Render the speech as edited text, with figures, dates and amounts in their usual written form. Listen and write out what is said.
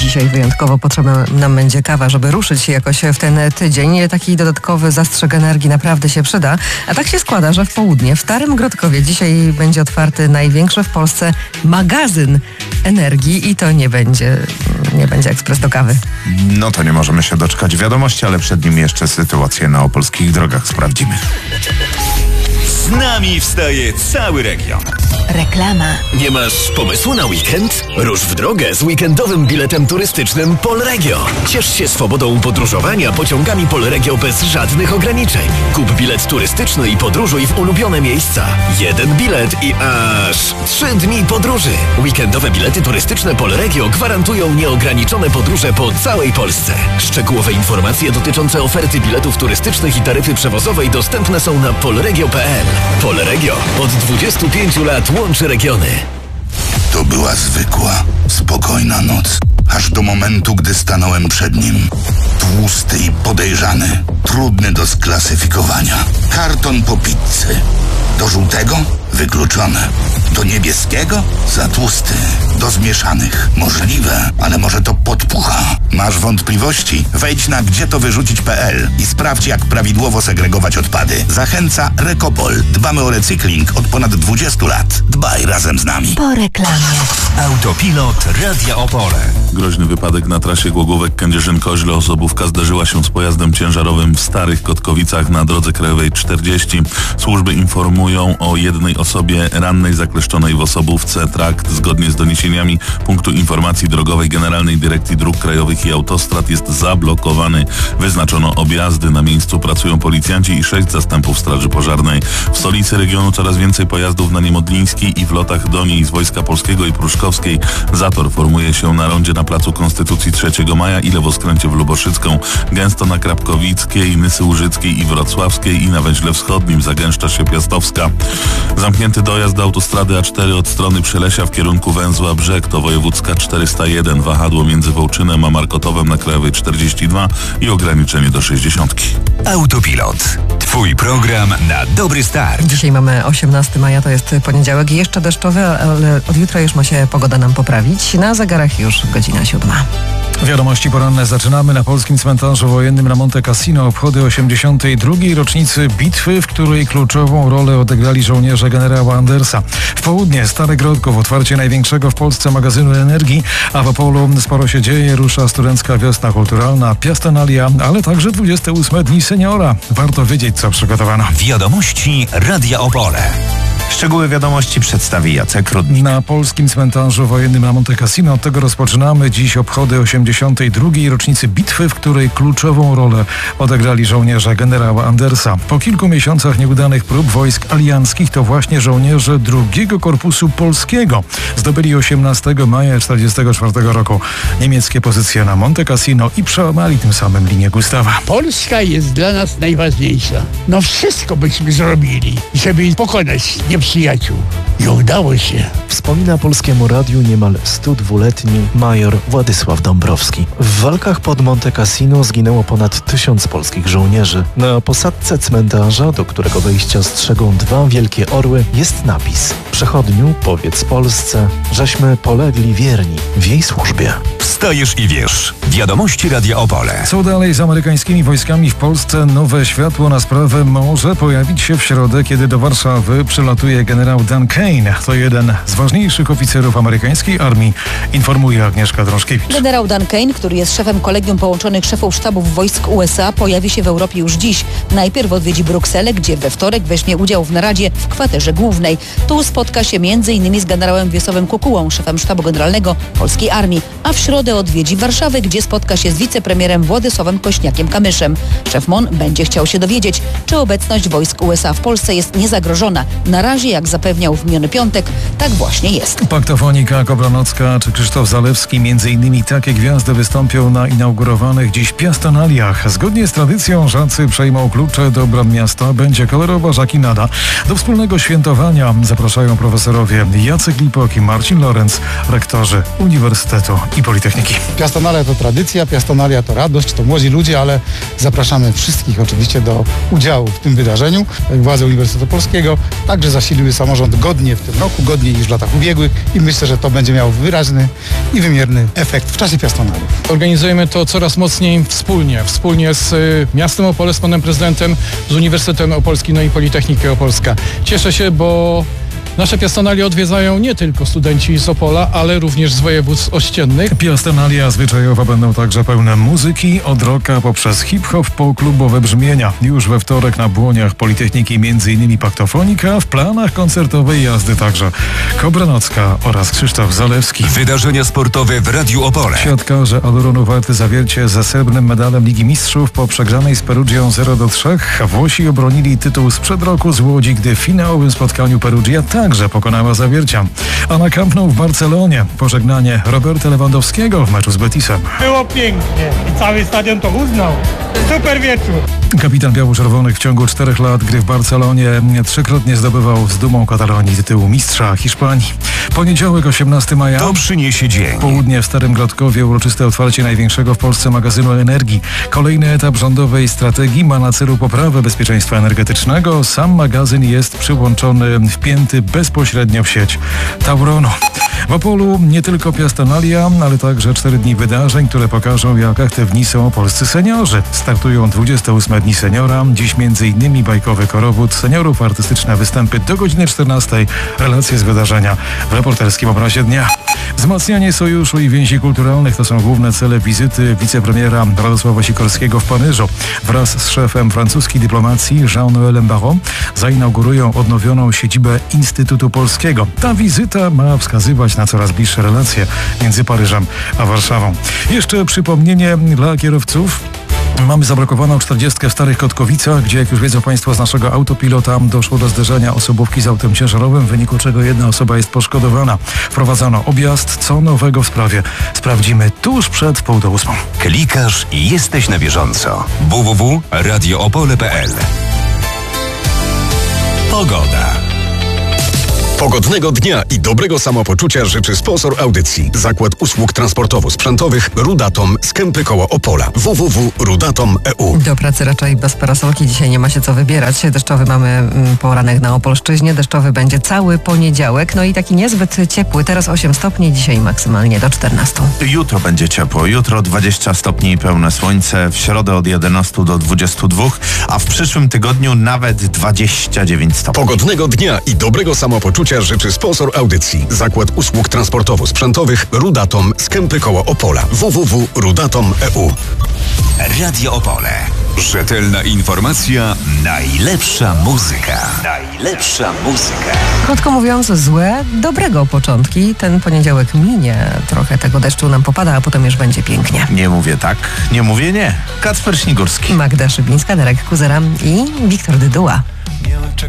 Dzisiaj wyjątkowo potrzebna nam będzie kawa, żeby ruszyć jakoś w ten tydzień. Taki dodatkowy zastrzyk energii naprawdę się przyda. A tak się składa, że w południe w Starym Grodkowie dzisiaj będzie otwarty największy w Polsce magazyn energii i to nie będzie ekspres do kawy. No to nie możemy się doczekać wiadomości, ale przed nim jeszcze sytuację na opolskich drogach sprawdzimy. Z nami wstaje cały region. Reklama. Nie masz pomysłu na weekend? Rusz w drogę z weekendowym biletem turystycznym Polregio. Ciesz się swobodą podróżowania pociągami Polregio bez żadnych ograniczeń. Kup bilet turystyczny i podróżuj w ulubione miejsca. Jeden bilet i aż 3 dni podróży. Weekendowe bilety turystyczne Polregio gwarantują nieograniczone podróże po całej Polsce. Szczegółowe informacje dotyczące oferty biletów turystycznych i taryfy przewozowej dostępne są na polregio.pl. Polregio od 25 lat łączy regiony. To była zwykła, spokojna noc. Aż do momentu, gdy stanąłem przed nim. Tłusty i podejrzany. Trudny do sklasyfikowania. Karton po pizzy. Do żółtego? Wykluczone. Do niebieskiego? Za tłusty. Do zmieszanych? Możliwe, ale może to podpucha. Masz wątpliwości? Wejdź na gdzietowyrzucić.pl i sprawdź, jak prawidłowo segregować odpady. Zachęca Rekopol. Dbamy o recykling od ponad 20 lat. Dbaj razem z nami. Po reklamie. Autopilot Radia Opole. Groźny wypadek na trasie Głogówek-Kędzierzyn-Koźle. Osobówka zderzyła się z pojazdem ciężarowym w Starych Kotkowicach na drodze krajowej 40. Służby informują o jednej osobie rannej zakleszczonej w osobówce. Trakt, zgodnie z doniesieniami Punktu Informacji Drogowej Generalnej Dyrekcji Dróg Krajowych i Autostrad, jest zablokowany. Wyznaczono objazdy. Na miejscu pracują policjanci i 6 zastępów Straży Pożarnej. W stolicy regionu coraz więcej pojazdów na Niemodlińskiej i w lotach do niej z Wojska Polskiego i Pruszkowskiej. Zator formuje się na rondzie na Placu Konstytucji 3 Maja i lewoskręcie w Luboszycką. Gęsto na Krapkowickiej, Nysy Łużyckiej i Wrocławskiej i na Węźle Wschodnim zagęszcza się Piastowska. Zamknięty dojazd do autostrady A4 od strony Przelesia w kierunku węzła Brzeg to wojewódzka 401, wahadło między Wołczynem a Markotowem na krajowej 42 i ograniczenie do 60. Autopilot. Twój program na dobry start. Dzisiaj mamy 18 maja, to jest poniedziałek, jeszcze deszczowy, ale od jutra już ma się pogoda nam poprawić. Na zegarach już godzina 7. Wiadomości poranne zaczynamy. Na polskim cmentarzu wojennym na Monte Cassino obchody 82. rocznicy bitwy, w której kluczową rolę odegrali żołnierze generała Andersa. W południe Stary Grodków, otwarcie największego w Polsce magazynu energii, a w Opolu sporo się dzieje. Rusza studencka wiosna kulturalna, Piastonalia, ale także 28 dni seniora. Warto wiedzieć, co przygotowano. Wiadomości Radia Opole. Szczegóły wiadomości przedstawi Jacek Rudnik. Na polskim cmentarzu wojennym na Monte Cassino od tego rozpoczynamy dziś obchody 82. rocznicy bitwy, w której kluczową rolę odegrali żołnierze generała Andersa. Po kilku miesiącach nieudanych prób wojsk alianckich to właśnie żołnierze II Korpusu Polskiego zdobyli 18 maja 1944 roku niemieckie pozycje na Monte Cassino i przełamali tym samym linię Gustawa. Polska jest dla nas najważniejsza. No wszystko byśmy zrobili, żeby pokonać nieprzyjaciół. I udało się. Wspomina Polskiemu Radiu niemal 102-letni major Władysław Dąbrowski. W walkach pod Monte Cassino zginęło ponad 1000 polskich żołnierzy. Na posadzce cmentarza, do którego wejścia strzegą 2 wielkie orły, jest napis: przechodniu, powiedz Polsce, żeśmy polegli wierni w jej służbie. Wstajesz i wiesz. Wiadomości Radia Opole. Co dalej z amerykańskimi wojskami w Polsce? Nowe światło na sprawę może pojawić się w środę, kiedy do Warszawy przylatuje generał Dan Kane. To jeden z ważniejszych oficerów amerykańskiej armii, informuje Agnieszka Drążkiewicz. Generał Dan Kane, który jest szefem Kolegium Połączonych Szefów Sztabów Wojsk USA, pojawi się w Europie już dziś. Najpierw odwiedzi Brukselę, gdzie we wtorek weźmie udział w naradzie w kwaterze głównej. Tu spotka się m.in. z generałem Wiesławem Kukułą, szefem Sztabu Generalnego Polskiej Armii, a w środę odwiedzi Warszawę, gdzie spotka się z wicepremierem Władysławem Kośniakiem-Kamyszem. Szef MON będzie chciał się dowiedzieć, czy obecność wojsk USA w Polsce jest niezagrożona. Na razie, jak zapewniał w miniony piątek, tak właśnie jest. Paktofonika Kobranocka czy Krzysztof Zalewski, między innymi takie gwiazdy wystąpią na inaugurowanych dziś Piastonaliach. Zgodnie z tradycją Żacy przejmą klucze do bram miasta. Będzie kolorowa żakinada. Do wspólnego świętowania zapraszają profesorowie Jacek Lipok i Marcin Lorenz, rektorzy Uniwersytetu i Politechniki. Piastonalia to tradycja, Piastonalia to radość, to młodzi ludzie, ale zapraszamy wszystkich oczywiście do udziału w tym wydarzeniu. Władze Uniwersytetu Polskiego także zasiliły samorząd godnie w tym roku, godniej niż w latach ubiegłych i myślę, że to będzie miało wyraźny i wymierny efekt w czasie Piastonalii. Organizujemy to coraz mocniej wspólnie z miastem Opole, z panem prezydentem, z Uniwersytetem Opolskim, no i Politechnikę Opolska. Cieszę się, bo nasze piastonalie odwiedzają nie tylko studenci z Opola, ale również z województw ościennych. Piastonalia zwyczajowo będą także pełne muzyki, od rocka poprzez hip-hop po klubowe brzmienia. Już we wtorek na błoniach Politechniki m.in. Paktofonika, w planach koncertowej jazdy także Kobra Nocka oraz Krzysztof Zalewski. Wydarzenia sportowe w Radiu Opole. Siatkarze Adoronu Warty Zawiercie ze srebrnym medalem Ligi Mistrzów po przegranej z Perugią 0-3. Włosi obronili tytuł sprzed roku z Łodzi, gdy w finałowym spotkaniu Perugia także pokonała Zawiercia. A na Camp Nou w Barcelonie pożegnanie Roberta Lewandowskiego w meczu z Betisem. Było pięknie i cały stadion to uznał. Super wieczór. Kapitan biało-czerwonych w ciągu 4 lat gry w Barcelonie 3-krotnie zdobywał z dumą Katalonii tytuł mistrza Hiszpanii. Poniedziałek 18 maja. To przyniesie dzień. Południe w Starym Grodkowie uroczyste otwarcie największego w Polsce magazynu energii. Kolejny etap rządowej strategii ma na celu poprawę bezpieczeństwa energetycznego. Sam magazyn jest przyłączony, wpięty bezpośrednio w sieć Tauronu. W Opolu nie tylko Piastonalia, ale także 4 dni wydarzeń, które pokażą, jak aktywni są polscy seniorzy. Startują 28 dni seniora. Dziś m.in. bajkowy korowód seniorów, artystyczne występy do godziny 14. Relacje z wydarzenia w reporterskim obrazie dnia. Wzmacnianie sojuszu i więzi kulturalnych to są główne cele wizyty wicepremiera Radosława Sikorskiego w Paryżu. Wraz z szefem francuskiej dyplomacji Jean-Noëlem Barrot zainaugurują odnowioną siedzibę Instytutu Polskiego. Ta wizyta ma wskazywać na coraz bliższe relacje między Paryżem a Warszawą. Jeszcze przypomnienie dla kierowców. Mamy zablokowaną 40 w Starych Kotkowicach, gdzie, jak już wiedzą Państwo z naszego autopilota, doszło do zderzenia osobówki z autem ciężarowym, w wyniku czego jedna osoba jest poszkodowana. Wprowadzono objazd. Co nowego w sprawie sprawdzimy tuż przed 7:30. Klikasz i jesteś na bieżąco. www.radioopole.pl. Pogoda. Pogodnego dnia i dobrego samopoczucia życzy sponsor audycji. Zakład Usług Transportowo-Sprzętowych Rudatom z Kępy koło Opola. www.rudatom.eu. Do pracy raczej bez parasolki. Dzisiaj nie ma się co wybierać. Deszczowy mamy poranek na Opolszczyźnie. Deszczowy będzie cały poniedziałek. No i taki niezbyt ciepły. Teraz 8 stopni, dzisiaj maksymalnie do 14. Jutro będzie ciepło. Jutro 20 stopni i pełne słońce. W środę od 11 do 22, a w przyszłym tygodniu nawet 29 stopni. Pogodnego dnia i dobrego samopoczucia życzy sponsor audycji. Zakład Usług Transportowo-Sprzętowych Rudatom z Kępy koło Opola. www.rudatom.eu. Radio Opole. Rzetelna informacja, najlepsza muzyka. Najlepsza muzyka. Krótko mówiąc, złe, dobrego początki. Ten poniedziałek minie. Trochę tego deszczu nam popada, a potem już będzie pięknie. Nie mówię tak, nie mówię nie. Kacper Śnigurski. Magda Szybińska, Darek Kuzera i Wiktor Dyduła.